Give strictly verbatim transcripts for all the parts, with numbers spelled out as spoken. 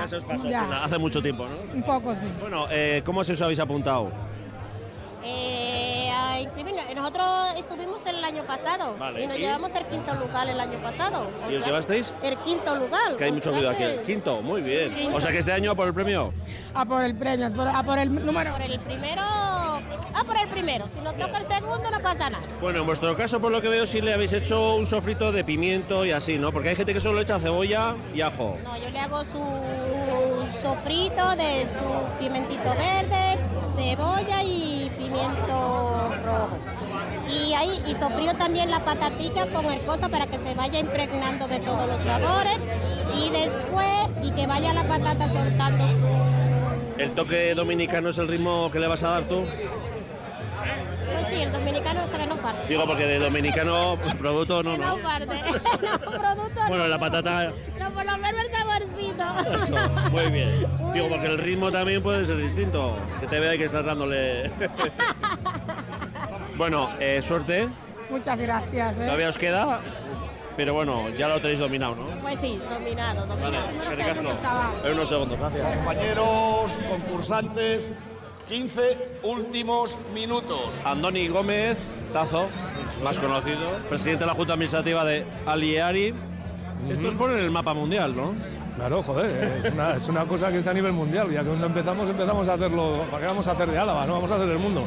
Ya se os pasó, ya. hace mucho tiempo, ¿no? Un poco, sí. Bueno, eh, ¿cómo se os habéis apuntado? Eh, a inscribirnos. Nosotros estuvimos el año pasado Vale, y nos ¿y? llevamos el quinto lugar el año pasado. O ¿Y os sea, llevasteis? El quinto lugar. Es que hay o mucho sea ruido aquí. que El quinto, muy bien. Quinto. O sea que este año a por el premio. A por el premio, por- a por el número. Por el primero. Ah, por el primero. Si nos toca el segundo, no pasa nada. Bueno, en vuestro caso, por lo que veo, sí le habéis hecho un sofrito de pimiento y así, ¿no? Porque hay gente que solo echa cebolla y ajo. No, yo le hago su sofrito de su pimentito verde, cebolla y pimiento rojo. Y ahí, y sofrío también la patatita con el cosa para que se vaya impregnando de todos los sabores. Y después, y que vaya la patata soltando su... ¿El toque dominicano es el ritmo que le vas a dar tú? Pues sí, el dominicano se le no parte. Digo, porque de dominicano, pues, producto no, No ¿no? parte. No, producto Bueno, no. la patata... No, por lo menos el saborcito. Eso, muy bien. Digo, porque el ritmo también puede ser distinto. Que te vea y que estás dándole... Bueno, eh, suerte. Muchas gracias. ¿eh? Todavía os queda, pero bueno, ya lo tenéis dominado, ¿no? Pues sí, dominado, dominado. Vale, No es sé, que ricasco. mucho trabajo. En unos segundos, gracias. Compañeros, concursantes, quince últimos minutos. Andoni Gómez Tazo, más conocido, presidente de la Junta Administrativa de Aliari. Esto es poner el mapa mundial, ¿no? Claro, joder, es una, es una cosa que es a nivel mundial. Ya que cuando empezamos, empezamos a hacerlo. ¿Para qué vamos a hacer de Álava? No vamos a hacer del mundo.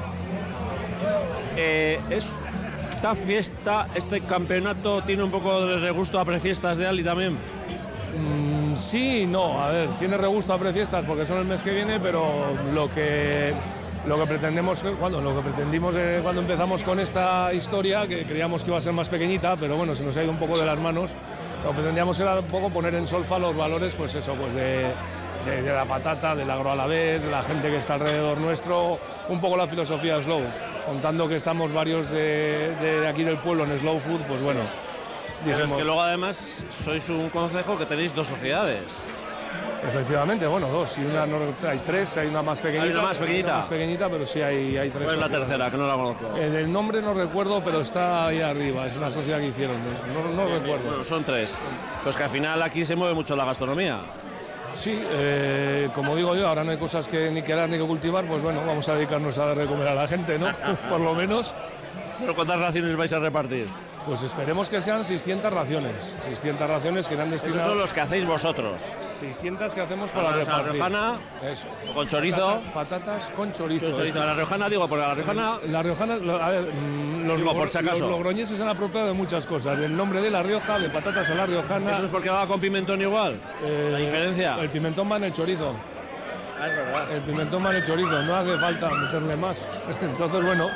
Eh, esta fiesta, este campeonato tiene un poco de regusto a prefiestas de Ali también. Mm, sí, no, a ver, tiene regusto a prefiestas porque son el mes que viene, pero lo que lo que pretendemos, cuando lo que pretendimos eh, cuando empezamos con esta historia, que creíamos que iba a ser más pequeñita, pero bueno, se nos ha ido un poco de las manos. Lo que pretendíamos era un poco poner en solfa los valores, pues eso, pues de, de, de la patata, del agroalavés, de la gente que está alrededor nuestro, un poco la filosofía slow. Contando que estamos varios de, de aquí del pueblo en slow food, pues bueno. Pero es dijimos- que luego además sois un concejo que tenéis dos sociedades. Efectivamente, bueno, dos, y una no, hay tres, hay una más pequeñita. Hay una más pequeñita. Más pequeñita, pero sí hay, hay tres. ¿Cuál es la sociedades. tercera? Que no la conozco. Eh, del nombre no recuerdo, pero está ahí arriba, es una sociedad que hicieron, no, no recuerdo. Bueno, son tres. Pues que al final aquí se mueve mucho la gastronomía. Sí, eh, como digo yo, ahora no hay cosas que ni que dar ni que cultivar, pues bueno, vamos a dedicarnos a dar de comer a la gente, ¿no? Por lo menos. ¿Pero cuántas raciones vais a repartir? Pues esperemos que sean seiscientas raciones, seiscientas raciones que irán Esos destinadas... son los que hacéis vosotros. seiscientas que hacemos para Para la repartir. riojana, Eso. con chorizo. Patata- patatas con chorizo. Chorizo. Es que- La riojana, digo, porque la riojana... La riojana, lo- a ver, mm, los, Digo, por logro- si acaso. los logroñeses se han apropiado de muchas cosas, del nombre de La Rioja, de patatas a la riojana. ¿Eso es porque va con pimentón igual? eh, ¿La diferencia? El pimentón va en el chorizo. Ah, es verdad. El pimentón va en el chorizo, no hace falta meterle más. Entonces, bueno,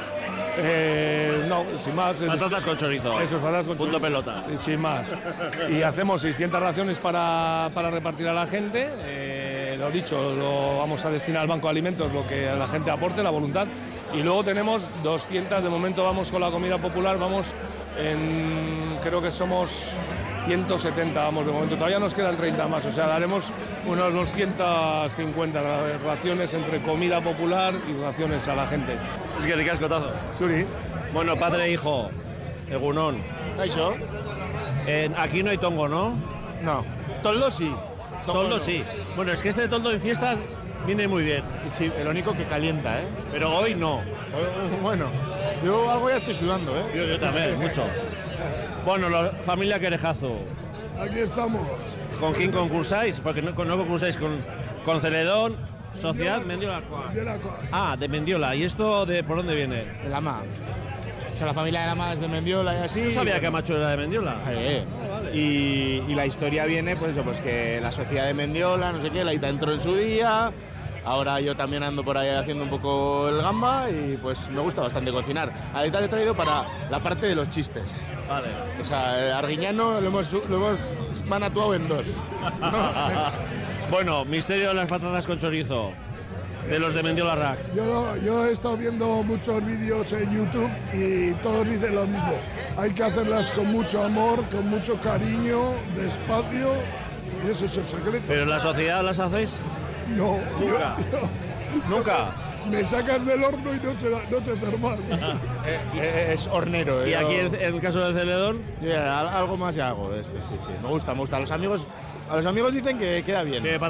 eh, no, sin más. es- Patatas con chorizo. Eso es, patatas con Punto chorizo. pelota. Y sin más. Y hacemos seiscientas raciones para, para repartir a la gente. Eh, lo dicho, lo vamos a destinar al Banco de Alimentos, lo que la gente aporte, la voluntad. Y luego tenemos doscientas, de momento vamos con la comida popular, vamos en, creo que somos ciento setenta, vamos de momento. Todavía nos quedan treinta más, o sea, daremos unos doscientas cincuenta raciones entre comida popular y raciones a la gente. Es que ricasco, Tazo. Suri. Bueno, padre e hijo, Egunón. ¿Eso? Eh, aquí no hay tongo, ¿no? No. Toldo sí. Toldo sí. Bueno, es que este toldo en fiestas viene muy bien. Sí, el único que calienta, ¿eh? Pero hoy no. Bueno, yo algo ya estoy sudando, ¿eh? Yo, yo también, mucho. Bueno, la familia Querejazo. Aquí estamos. ¿Con quién concursáis? Porque no, no concursáis con, con Celedón, Sociedad Mendiola. De la co- Ah, de Mendiola. ¿Y esto de por dónde viene? De Lama. O sea, la familia de Lama es de Mendiola y así. No sabía que Amacho era de Mendiola. Eh, y, y la historia viene, pues eso, pues que la sociedad de Mendiola, no sé qué, la Ita entró en su día. Ahora yo también ando por ahí haciendo un poco el gamba y pues me gusta bastante cocinar. A Ita le he traído para la parte de los chistes. Vale. O sea, el arguiñano lo hemos, lo hemos manatuado en dos. Bueno, misterio de las patatas con chorizo. De los de Mendiola Rack. Yo, lo- yo he estado viendo muchos vídeos en YouTube y todos dicen lo mismo. Hay que hacerlas con mucho amor, con mucho cariño, despacio, y ese es el secreto. ¿Pero en la sociedad las hacéis? No, Nunca. Nunca. me sacas del horno y no sé, no sé hacer más. Eh, es hornero. ¿Y yo- aquí en, en el caso de Celedón? yo ya, al- algo más ya hago de este, sí, sí. Me gusta, me gusta. A los amigos, a los amigos dicen que queda bien. ¿Qué